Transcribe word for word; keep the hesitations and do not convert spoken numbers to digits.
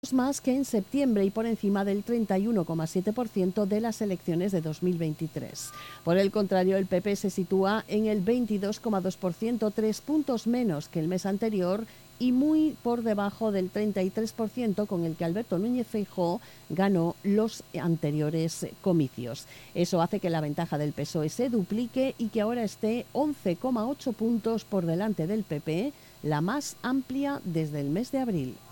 más que en septiembre y por encima del treinta y uno coma siete por ciento de las elecciones de dos mil veintitrés. Por el contrario, el P P se sitúa en el veintidós coma dos por ciento, tres puntos menos que el mes anterior y muy por debajo del treinta y tres por ciento con el que Alberto Núñez Feijóo ganó los anteriores comicios. Eso hace que la ventaja del P S O E se duplique y que ahora esté once coma ocho puntos por delante del P P, la más amplia desde el mes de abril.